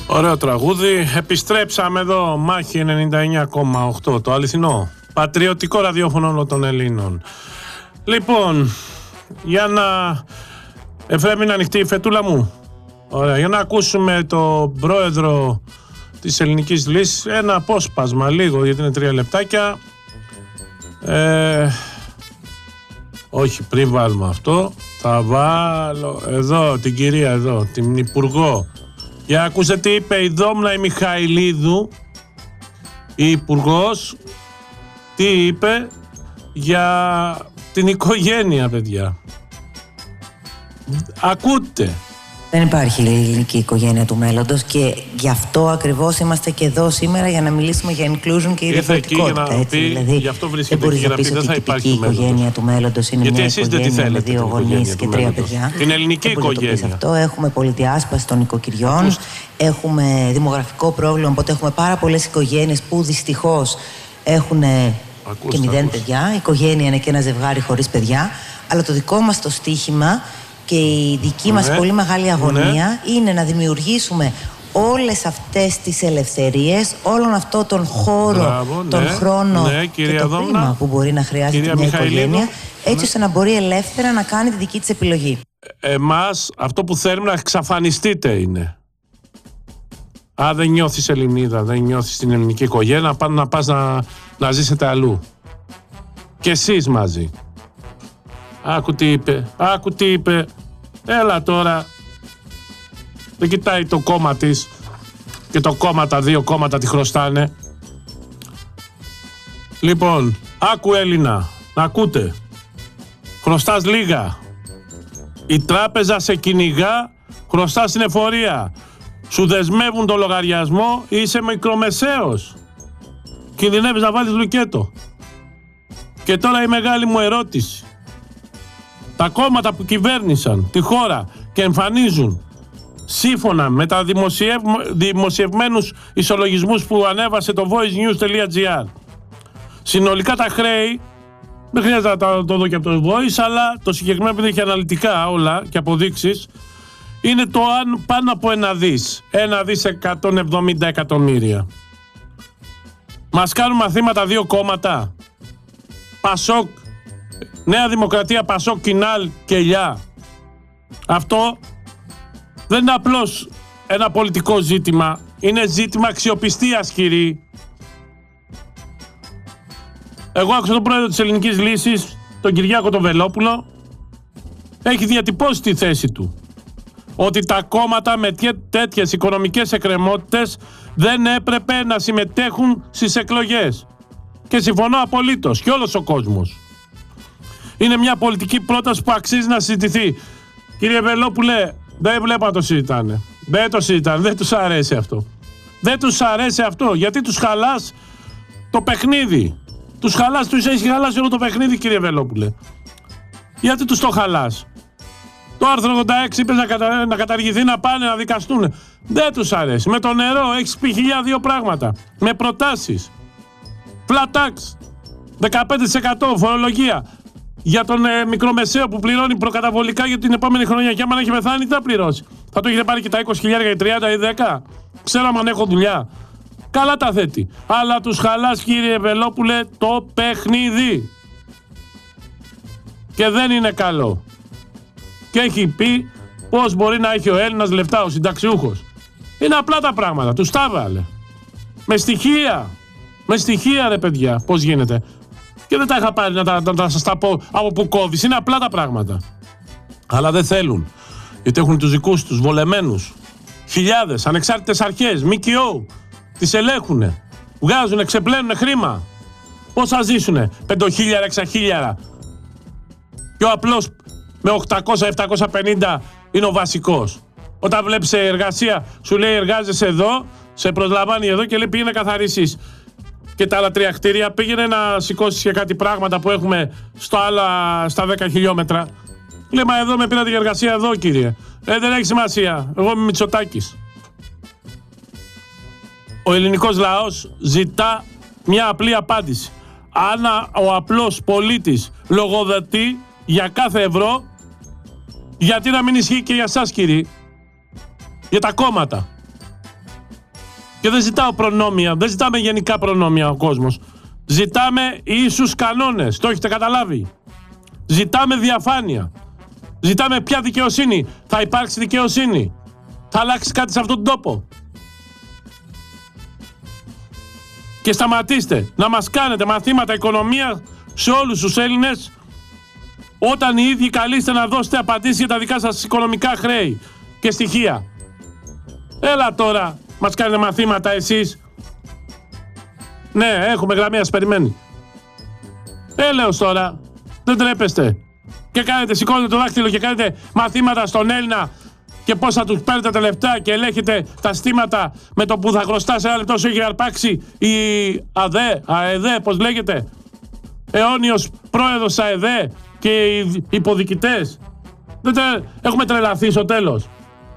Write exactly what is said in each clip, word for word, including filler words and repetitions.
Ωραίο τραγούδι. Επιστρέψαμε εδώ. Μάχη ενενήντα εννιά κόμμα οκτώ. Το αληθινό πατριωτικό ραδιόφωνο όλων των Ελλήνων. Λοιπόν, για να... Εφραίμ, είναι ανοιχτή η φετούλα μου. Ωραία, για να ακούσουμε τον πρόεδρο της Ελληνικής Λύσης. Ένα απόσπασμα λίγο, γιατί είναι τρία λεπτάκια. Ε, όχι, πριν βάλουμε αυτό, θα βάλω εδώ την κυρία εδώ, την υπουργό. Για να ακούσετε τι είπε η Δόμνα η Μιχαηλίδου, η υπουργός, τι είπε για την οικογένεια, παιδιά. Ακούτε. Δεν υπάρχει η ελληνική οικογένεια του μέλλοντος και γι' αυτό ακριβώς είμαστε και εδώ σήμερα για να μιλήσουμε για inclusion και διαφορετικότητα. Έτσι, δηλαδή, γι' αυτό βρίσκεται εκεί για να πει δεν θα υπάρχει η οικογένεια του μέλλοντος είναι γιατί μια εσείς οικογένεια δεν τη με δύο γονείς και τρία μέλλοντος. παιδιά. Την ελληνική οικογένεια. Αυτό. Έχουμε πολυδιάσπαση των οικοκυριών, Just... έχουμε δημογραφικό πρόβλημα, οπότε έχουμε πάρα πολλές οικογένειες που δυστυχώς έχουν ακούστε, και μηδέν ακούστε. παιδιά. Η οικογένεια είναι και ένα ζευγάρι χωρίς παιδιά. Αλλά το δικό μας το στίχημα και η δική μας ναι, πολύ μεγάλη αγωνία ναι. είναι να δημιουργήσουμε όλες αυτές τις ελευθερίες, όλον αυτό τον χώρο, Μπράβο, τον ναι, χρόνο ναι, και το Δόμνα, χρήμα που μπορεί να χρειάζεται μια Μιχαηλίδου, οικογένεια, έτσι ναι. ώστε να μπορεί ελεύθερα να κάνει τη δική της επιλογή. Εμάς αυτό που θέλουμε να εξαφανιστείτε είναι. Α, δεν νιώθεις Ελληνίδα, δεν νιώθεις την ελληνική οικογένεια, να, να πας να, να ζήσετε αλλού. Και εσείς μαζί. Άκου τι είπε, άκου τι είπε. Έλα τώρα. Δεν κοιτάει το κόμμα της και το κόμμα, τα δύο κόμματα τη χρωστάνε. Λοιπόν, άκου Έλληνα, να ακούτε. Χρωστάς λίγα. Η τράπεζα σε κυνηγά, χρωστάς στην εφορία. Σου δεσμεύουν το λογαριασμό, είσαι μικρομεσαίος. Κινδυνεύεις να βάλεις λουκέτο. Και τώρα η μεγάλη μου ερώτηση. Τα κόμματα που κυβέρνησαν τη χώρα και εμφανίζουν σύμφωνα με τα δημοσιευ... δημοσιευμένους ισολογισμούς που ανέβασε το voicenews.gr, συνολικά τα χρέη, δεν χρειάζεται να το δω και από το Voice, αλλά το συγκεκριμένο επειδή έχει αναλυτικά όλα και αποδείξεις, είναι το αν πάνω από ένα δις, ένα δις εκατόν εβδομήντα εκατομμύρια. Μας κάνουν μαθήματα δύο κόμματα, Πασόκ, Νέα Δημοκρατία, Πασόκ, Κινάλ και Ελιά. Αυτό δεν είναι απλώς ένα πολιτικό ζήτημα, είναι ζήτημα αξιοπιστίας, κύριοι. Εγώ άκουσα τον πρόεδρο της Ελληνικής Λύσης, τον Κυριάκο τον Βελόπουλο, έχει διατυπώσει τη θέση του. Ότι τα κόμματα με τέτοιες οικονομικές εκκρεμότητες δεν έπρεπε να συμμετέχουν στις εκλογές. Και συμφωνώ απολύτως και όλος ο κόσμος. Είναι μια πολιτική πρόταση που αξίζει να συζητηθεί. Κύριε Βελόπουλε, δεν βλέπω να το συζητάνε. Δεν το συζητάνε, δεν τους αρέσει αυτό. Δεν τους αρέσει αυτό, γιατί τους χαλάς το παιχνίδι. Τους χαλάς, τους έχει χαλάσει όλο το παιχνίδι, κύριε Βελόπουλε. Γιατί τους το χαλάς? Το άρθρο ογδόντα έξι είπε να, κατα... να καταργηθεί, να πάνε να δικαστούν. Δεν τους αρέσει. Με το νερό έχεις πει χιλιά δύο πράγματα. Με προτάσεις. Flat tax. δεκαπέντε τοις εκατό φορολογία. Για τον ε, μικρομεσαίο που πληρώνει προκαταβολικά για την επόμενη χρονιά. Και άμα έχει πεθάνει, τι θα πληρώσει? Θα το έχετε πάρει και τα είκοσι χιλιάδες ή τριάντα ή δέκα. Ξέρω αν έχω δουλειά. Καλά τα θέτει. Αλλά τους χαλάς, κύριε Βελόπουλε, το παιχνίδι. Και δεν είναι καλό. Και έχει πει πώς μπορεί να έχει ο Έλληνας λεφτά, ο συνταξιούχος. Είναι απλά τα πράγματα. Τους τα βάλε. Με στοιχεία. Με στοιχεία, ρε παιδιά. Πώς γίνεται? Και δεν τα είχα πάρει να, τα, να, να σας τα πω από που κόβεις. Είναι απλά τα πράγματα. Αλλά δεν θέλουν. Γιατί έχουν τους δικούς τους βολεμένους. Χιλιάδες, ανεξάρτητες αρχές, ΜΚΟ. Τις ελέγχουνε. Βγάζουνε, ξεπλένουνε χρήμα. Πώς θα ζήσουνε? Πεντοχίλιαρα, εξαχίλιαρα. Και ο απλός με οκτακόσια επτακόσια πενήντα είναι ο βασικός. Όταν βλέπεις εργασία, σου λέει εργάζεσαι εδώ, σε προσλαμβάνει εδώ και λέει πήγαινε να καθαρίσεις. Και τα άλλα τρία κτίρια πήγαινε να σηκώσεις και κάτι πράγματα που έχουμε στο άλλα, στα δέκα χιλιόμετρα. Λέει, μα εδώ με πήρατε για εργασία εδώ, κύριε. Ε, δεν έχει σημασία. Εγώ είμαι Μητσοτάκης. Ο ελληνικός λαός ζητά μια απλή απάντηση. Αν ο απλός πολίτης λογοδοτεί για κάθε ευρώ, γιατί να μην ισχύει και για εσάς, κύριοι? Για τα κόμματα. Και δεν ζητάω προνόμια, δεν ζητάμε γενικά προνόμια ο κόσμος. Ζητάμε ίσους κανόνες, το έχετε καταλάβει. Ζητάμε διαφάνεια. Ζητάμε ποια δικαιοσύνη. Θα υπάρξει δικαιοσύνη. Θα αλλάξει κάτι σε αυτόν τον τόπο. Και σταματήστε να μας κάνετε μαθήματα οικονομία σε όλους τους Έλληνες, όταν οι ίδιοι καλείστε να δώσετε απαντήσεις για τα δικά σας οικονομικά χρέη και στοιχεία. Έλα τώρα, μας κάνετε μαθήματα εσείς. Ναι, έχουμε γραμμή, ας περιμένει. Έλεος τώρα, δεν τρέπεστε. Και κάνετε, σηκώνετε το δάχτυλο και κάνετε μαθήματα στον Έλληνα και πώς θα τους παίρνετε τα λεφτά και ελέγχετε τα στήματα με το που θα χρωστά σε ένα λεπτό σου έχει αρπάξει η ΑΔΕ, ΑΕΔΕ, πώς λέγεται. Αιώνιος πρόεδρος ΑΕΔΕ και οι υποδικητές. Δεν τε... Έχουμε τρελαθεί στο τέλος.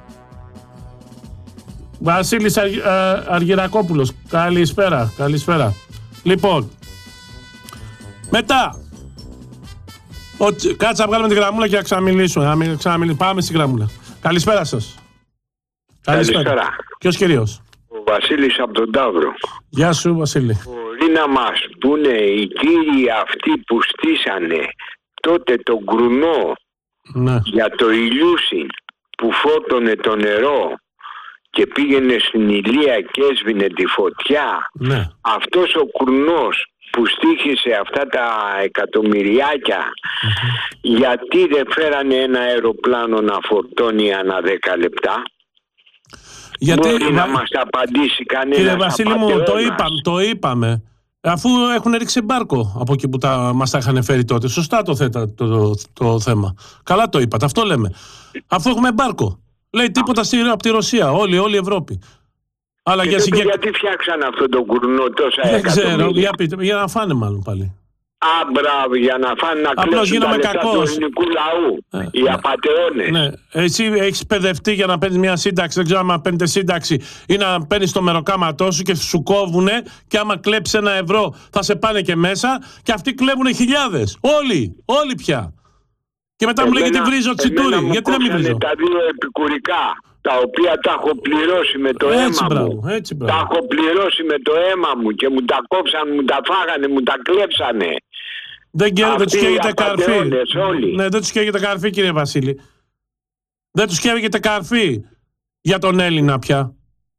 Βασίλης Αρ... Αργυρακόπουλος, καλησπέρα, καλησπέρα. Λοιπόν, μετά, ο... κάτσε να βγάλουμε τη γραμμούλα και να ξαναμιλήσουμε. Να μην ξαναμιλήσουμε. Πάμε στη γραμμούλα. Καλησπέρα σας. Καλησπέρα. Καλησπέρα. Ποιος κυρίως? Ο Βασίλης από τον Ταύρο. Γεια σου, Βασίλη. Μπορεί να μας πούνε οι κύριοι αυτοί που στήσανε τότε τον Κρουνό, ναι, για το Ηλιούσιν που φώτωνε το νερό και πήγαινε στην Ηλία και έσβηνε τη φωτιά. Ναι. Αυτός ο Κρουνός που στήχησε αυτά τα εκατομμυριάκια, mm-hmm, γιατί δεν φέρανε ένα αεροπλάνο να φορτώνει ανά δέκα λεπτά? Γιατί μπορεί να μας απαντήσει κανένας? Κύριε Βασίλη μου, το είπαμε, το είπαμε. Αφού έχουν ρίξει μπάρκο από εκεί που τα, μας τα είχαν φέρει τότε. Σωστά το θέτα το, το, το θέμα. Καλά το είπατε, αυτό λέμε. Αφού έχουμε μπάρκο. Λέει τίποτα στη, από τη Ρωσία, όλη, όλη η Ευρώπη. Αλλά και για συγκεκ... γιατί φτιάξαν αυτόν τον Κουρνό τόσα δεν εκατομμύρια? ξέρω, για, πείτε, για να φάνε μάλλον πάλι. Α, μπράβο, για να φάνε, να κλέψουν τα λεφτά του ελληνικού λαού. Ε, οι ναι, απατεώνες. Ναι. Εσύ έχεις παιδευτεί για να παίρνεις μια σύνταξη, δεν ξέρω άμα παίρνετε σύνταξη ή να παίρνεις το μεροκάματό σου και σου κόβουνε, και άμα κλέψεις ένα ευρώ θα σε πάνε και μέσα, και αυτοί κλέβουνε χιλιάδες. Όλοι, όλοι πια. Και μετά εμένα, μου λέγεται βρίζω τσιτούρι. Γιατί να μην βρίζω? Τα δύο επικουρικά, τα οποία τα έχω πληρώσει με το έτσι, αίμα μπράβο, μου. Έτσι, μπράβο. Τα έχω πληρώσει με το αίμα μου και μου τα κόψαν, μου τα φάγανε, μου τα κλέψανε. Δεν, δεν τους καίγεται καρφί. Ναι, δεν τους καίγεται καρφί, κύριε Βασίλη. Δεν τους καίγεται καρφί για τον Έλληνα πια.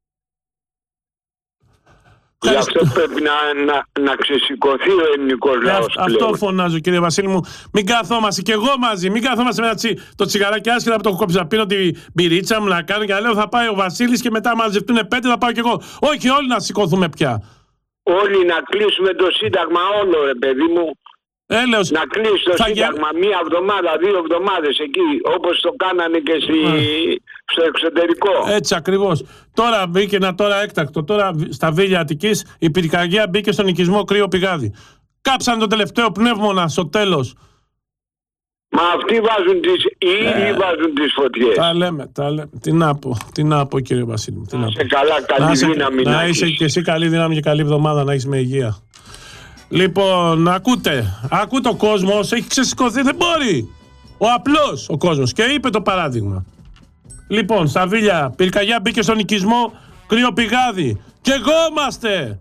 Γι' αυτό πρέπει να, να, να ξεσηκωθεί ο ελληνικός λαός πλέον. Αυτό φωνάζω, κύριε Βασίλη μου. Μην καθόμαστε κι εγώ μαζί. Μην καθόμαστε με τσι, το τσιγαράκι άσχετα που το έχω κόψει να πίνω την πυρίτσα μου, να κάνω και να λέω θα πάει ο Βασίλης και μετά μαζευτούν πέντε, θα πάω κι εγώ. Όχι, όλοι να σηκωθούμε πια. Όλοι να κλείσουμε το Σύνταγμα όλο, ρε παιδί μου. Έλεος, να κλείσει το Σύνταγμα γε... μία εβδομάδα, δύο εβδομάδες εκεί, όπως το κάνανε και στη... στο εξωτερικό. Έτσι ακριβώς. Τώρα μπήκε ένα τώρα έκτακτο. Τώρα στα Βίλια Αττικής η πυρκαγιά μπήκε στον οικισμό Κρύο Πηγάδι. Κάψαν το τελευταίο πνεύμονα στο τέλος. Μα αυτοί βάζουν τις, οι ίδιοι ε, βάζουν τις φωτιές. Τα λέμε, τα λέμε. Τι να πω, τι να πω, κύριε Βασίλη. Τι να να είσαι καλά, καλή να είσαι, δύναμη να, να είσαι έχεις. Και εσύ καλή δύναμη και καλή εβδομάδα να έχεις με υγεία. Λοιπόν, ακούτε, ακούτε ο κόσμος, έχει ξεσηκωθεί, δεν μπορεί. Ο απλός ο κόσμος, και είπε το παράδειγμα. Λοιπόν, στα Βίλια, πυρκαγιά μπήκε στον οικισμό Κρύο Πηγάδι. Και εγώ είμαστε.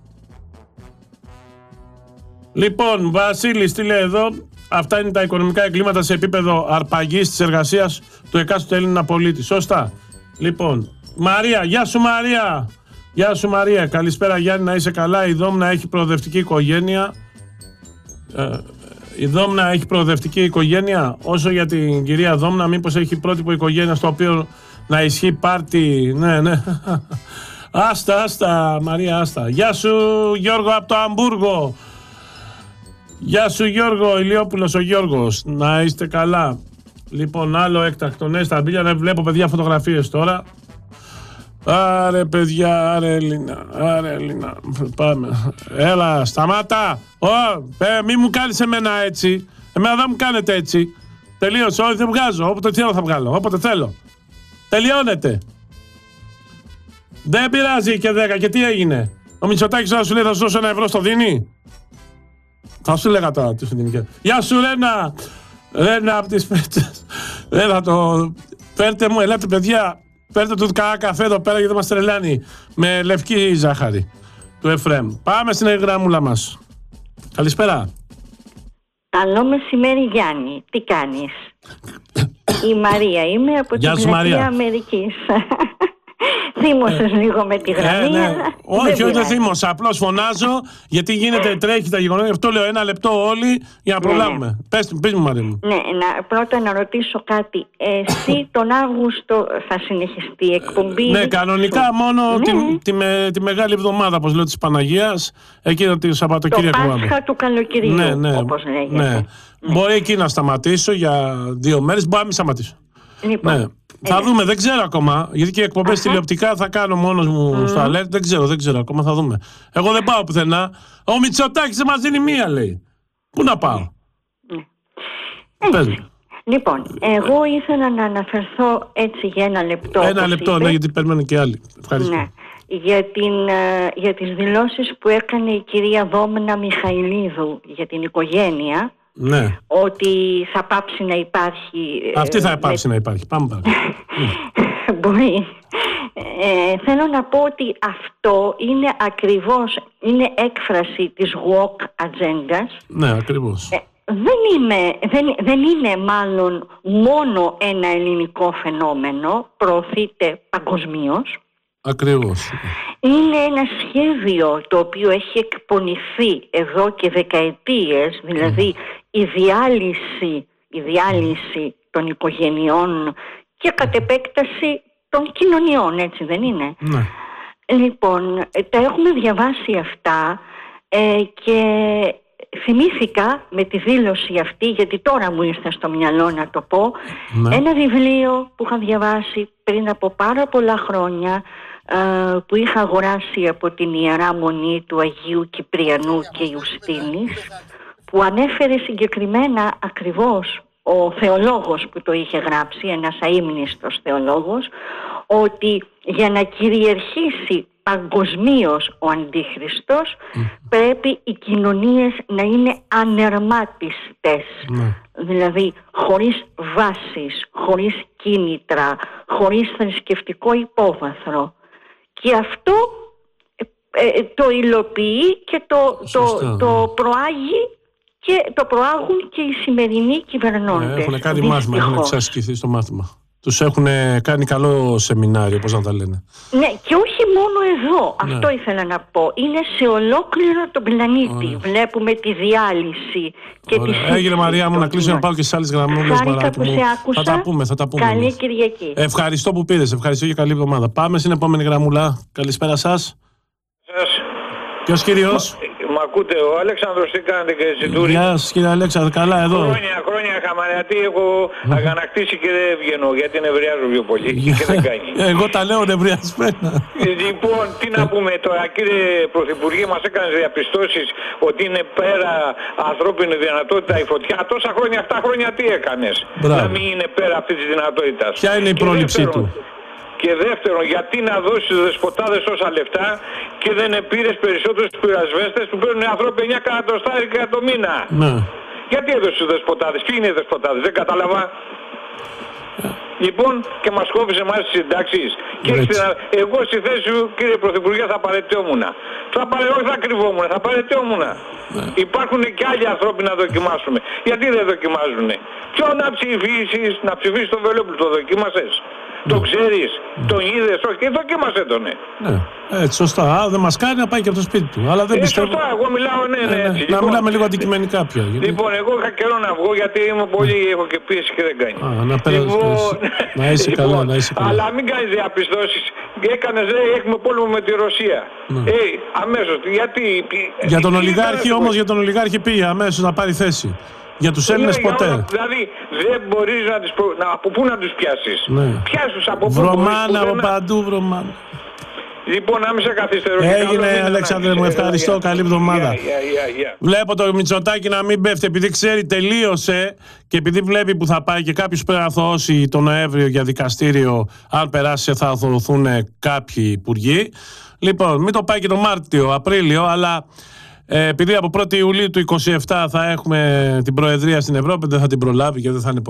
Λοιπόν, Βασίλης, τι λέει εδώ? Αυτά είναι τα οικονομικά εγκλήματα σε επίπεδο αρπαγής της εργασίας του εκάστοτε Έλληνα πολίτη. Σωστά. Λοιπόν, Μαρία, γεια σου Μαρία. Γεια σου Μαρία, καλησπέρα Γιάννη, να είσαι καλά. Η Δόμνα έχει προοδευτική οικογένεια. Ε, η Δόμνα έχει προοδευτική οικογένεια. Όσο για την κυρία Δόμνα, μήπως έχει πρότυπο οικογένεια στο οποίο να ισχύει πάρτι. Ναι, ναι. Άστα, άστα Μαρία, άστα. Γεια σου Γιώργο από το Αμβούργο. Γεια σου Γιώργο, Ηλιόπουλος ο Γιώργος. Να είστε καλά. Λοιπόν, άλλο έκτακτο. Ναι, στα μπίλια, ναι, βλέπω παιδιά φωτογραφίες τώρα. Άρε παιδιά, άρε Έλληνα, άρε Έλληνα, πάμε. Έλα, σταμάτα. Ω, ε, μη μου κάνεις εμένα έτσι. Εμένα δεν μου κάνετε έτσι. Τελείωσε, όχι δεν βγάζω, όποτε θέλω θα βγάλω, όποτε θέλω. Τελειώνεται. Δεν πειράζει και δέκα, και τι έγινε? Ο Μητσοτάκης να σου λέει θα σου δώσω ένα ευρώ στο δίνει? Θα σου λέγα τώρα τι σου δίνει. Γεια σου Ρένα, Ρένα από τις Πέτσες. Δεν θα το... Φέρτε μου, ελάτε παιδιά. Φέρτε του κανένα καφέ εδώ πέρα γιατί μας τρελάνει με λευκή ζάχαρη του Εφραίμ. Πάμε στην γραμμούλα μας. Καλησπέρα. Καλό μεσημέρι, Γιάννη. Τι κάνεις? Η Μαρία είμαι από την πλατεία Αμερικής. Θύμωσες ε, λίγο με τη γραμμή. Ε, ναι. Όχι, όχι, δεν θύμωσα. Απλώς φωνάζω γιατί γίνεται, τρέχει τα γεγονότα. Γι' αυτό λέω ένα λεπτό όλοι για να προλάβουμε. Ναι, ναι. Πες, πες μου, Μαρία μου. Ναι, να, πρώτα να ρωτήσω κάτι. Εσύ τον Αύγουστο θα συνεχιστεί η εκπομπή? Ναι, κανονικά σου. Μόνο ναι. Τη, τη, με, τη Μεγάλη Εβδομάδα, όπως λέω, της Παναγίας. Εκείνο το Σαββατοκύριακο. Το Πάσχα του καλοκαιριού, ναι, ναι, όπως λέγεται. Ναι. Ναι. Μπορεί εκεί να σταματήσω για δύο μέρες. Μπορεί να μην σταματήσω. Λοιπόν, ναι. Θα ε, δούμε, δεν ξέρω ακόμα. Γιατί και εκπομπές τηλεοπτικά θα κάνω μόνος μου mm. στο alert. Δεν ξέρω, δεν ξέρω ακόμα, θα δούμε. Εγώ δεν πάω πουθενά. Ο Μητσοτάκης δεν μας δίνει μία, λέει. Πού να πάω? Ναι. Πες μου. Λοιπόν, εγώ ήθελα να αναφερθώ έτσι για ένα λεπτό. Ένα λεπτό, είπε, ναι, γιατί περιμένουν και άλλοι. Ευχαριστώ. Ναι. Για, την, για τις δηλώσεις που έκανε η κυρία Δόμνα Μιχαηλίδου για την οικογένεια. Ναι. Ότι θα πάψει να υπάρχει. Αυτή θα πάψει με... να υπάρχει. Πάμε παρακάτω. Μπορεί. Ε, θέλω να πω ότι αυτό είναι ακριβώς, είναι έκφραση της woke ατζέντας. Ναι, ακριβώς. Ε, δεν, είμαι, δεν, δεν είναι μάλλον μόνο ένα ελληνικό φαινόμενο, προωθείται παγκοσμίως. Ακριβώς. Είναι ένα σχέδιο το οποίο έχει εκπονηθεί εδώ και δεκαετίες, δηλαδή mm. η διάλυση, η διάλυση των οικογενειών και κατ' επέκταση των κοινωνιών, έτσι δεν είναι? Ναι. Λοιπόν, τα έχουμε διαβάσει αυτά ε, και θυμήθηκα με τη δήλωση αυτή, γιατί τώρα μου ήρθε στο μυαλό να το πω, ναι. ένα βιβλίο που είχα διαβάσει πριν από πάρα πολλά χρόνια, που είχα αγοράσει από την Ιερά Μονή του Αγίου Κυπριανού και Ιουστίνης, που ανέφερε συγκεκριμένα ακριβώς ο θεολόγος που το είχε γράψει, ένας αείμνηστος θεολόγος, ότι για να κυριαρχήσει παγκοσμίως ο Αντίχριστος mm. πρέπει οι κοινωνίες να είναι ανερμάτιστες, mm. δηλαδή χωρίς βάσεις, χωρίς κίνητρα, χωρίς θρησκευτικό υπόβαθρο. Και αυτό ε, ε, το υλοποιεί και το, το, το προάγει και το προάγουν και οι σημερινοί κυβερνώντες. Ε, έχουν κάνει μάθημα, έχουν εξασκηθεί στο μάθημα. Τους έχουν κάνει καλό σεμινάριο, πώς να τα λένε. Ναι, και όχι μόνο εδώ, ναι. αυτό ήθελα να πω. Είναι σε ολόκληρο τον πλανήτη. Ωραία. Βλέπουμε τη διάλυση και Ωραία. τη σύγκριση. Έγινε, Μαρία μου, να κλείσω να πάω και στις άλλες γραμμούλες. Χάρηκα που σε άκουσα. Θα τα πούμε, θα τα πούμε. Καλή Κυριακή. Ευχαριστώ που πήρες, ευχαριστώ και καλή εβδομάδα. Πάμε στην επόμενη γραμμούλα. Καλησπέρα σας. Σας. Ποιος κύριος? Μ' ακούτε, ο Αλέξανδρος, τι κάνετε και Ζητούρη? Γεια σας κύριε Αλέξανδρο, καλά εδώ. Χρόνια, χρόνια χαμαριατή έχω αγανακτήσει και δεν βγαίνω γιατί νευριάζω πιο πολύ και δεν κάνει. Εγώ τα λέω νευριασμένα. Λοιπόν, τι να πούμε τώρα, κύριε Πρωθυπουργέ, μας έκανες διαπιστώσεις ότι είναι πέρα ανθρώπινη δυνατότητα η φωτιά. Τόσα χρόνια, αυτά χρόνια τι έκανες? Μπράβο. Να μην είναι πέρα αυτή τη δυνατότητα? Ποια είναι η πρόληψή του? Και δεύτερον, γιατί να δώσεις στους δεσποτάδες όσα λεφτά και δεν πήρες περισσότερους πυρασβέστες που παίρνουν οι άνθρωποι εννιά εκατοστάρικα το μήνα? Ναι. Γιατί έδωσες στους δεσποτάδες? Ποιοι είναι οι δεσποτάδες? Δεν κατάλαβα. Yeah. Λοιπόν, και μας κόβεις εμάς τις συντάξεις. Και εγώ στη θέση σου, κύριε Πρωθυπουργέ, θα παραιτιόμουν. Θα παρε... Όχι θα κρυβόμουν, θα παραιτιόμουν. Yeah. Υπάρχουν και άλλοι άνθρωποι να δοκιμάσουμε. Γιατί δεν δοκιμάζουνε? Ποιο να ψηφίσεις? Να ψηφίσεις τον Βελόπουλο, το δοκίμασες? Το ναι. ξέρεις, ναι. τον είδες? Όχι, δοκίμασε τον. Ναι. ναι, έτσι σωστά. Α, δεν μας κάνει να πάει και από το σπίτι του. Αλλά δεν ε, πιστεύω. Σωστά, εγώ μιλάω, ναι, ναι, ναι έτσι. Να λοιπόν, μιλάμε λίγο αντικειμενικά πια. Γιατί... Λοιπόν, εγώ είχα καιρό να βγω γιατί είμαι πολύ, ναι. έχω και πίεση και δεν κάνει. Α, να πέρασες. Λοιπόν... να είσαι καλά, λοιπόν, να είσαι καλά. Αλλά μην κάνεις διαπιστώσεις. Έκανες, λέει, έχουμε πόλεμο με τη Ρωσία. Ναι. Ε, αμέσως, γιατί. Για τον ολιγάρχη όμως, για τον ολιγάρχη πήγε αμέσως να πάρει θέση. Για τους Έλληνες ναι, ποτέ. Για, δηλαδή δεν μπορείς να τις προ... να, από πού να τους πιάσεις. Ναι. Πιάσους από πού. Βρωμάνα από παντού, βρωμάνα. Λοιπόν, να μην σε καθυστερώ. Έγινε, Αλέξανδρε μου, ευχαριστώ. Yeah, καλή εβδομάδα. Yeah, yeah, yeah, yeah. Βλέπω το Μητσοτάκη να μην πέφτει επειδή ξέρει τελείωσε και επειδή βλέπει που θα πάει και κάποιος πρέπει να θώσει τον Νοέμβριο για δικαστήριο. Αν περάσει θα αθωωωθούν κάποιοι υπουργοί. Λοιπόν, μην το πάει και τον Μάρτιο, Απρίλιο, αλλά Ε, επειδή από πρώτη Ιουλίου του είκοσι επτά θα έχουμε την Προεδρία στην Ευρώπη, δεν θα την προλάβει και δεν θα είναι ποτέ.